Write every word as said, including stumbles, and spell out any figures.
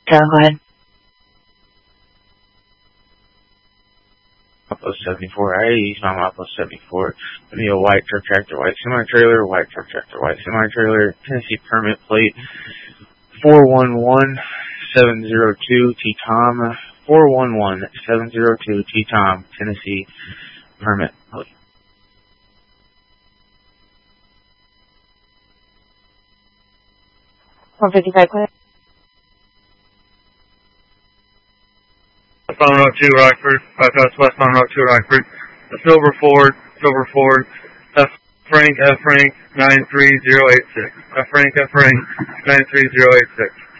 Go ahead. Oppo seventy-four, I use my Oppo seventy-four. Give me a white truck tractor, white semi-trailer, white truck tractor, white semi-trailer, Tennessee permit plate, four one one seven zero two T-Tom, four one one seven zero two T-Tom, Tennessee permit plate. one fifty-five, clear. West on Road two, Rockford. Bypass West on Road two, Rockford. A Silver Ford, Silver Ford. F Frank, F Frank, nine three zero eight six. F Frank, F Frank, nine three zero eight six.